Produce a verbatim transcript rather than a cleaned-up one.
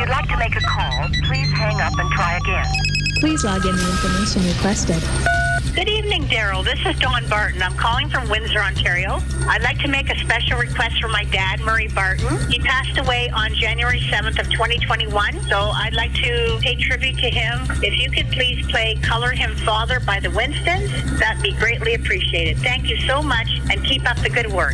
would like to make a call, please hang up and try again. Please log in the information requested. Good evening, Daryl. This is Dawn Barton. I'm calling from Windsor, Ontario. I'd like to make a special request for my dad, Murray Barton. He passed away on January seventh of twenty twenty-one, so I'd like to pay tribute to him. If you could please play Color Him Father by the Winstons, that'd be greatly appreciated. Thank you so much, and keep up the good work.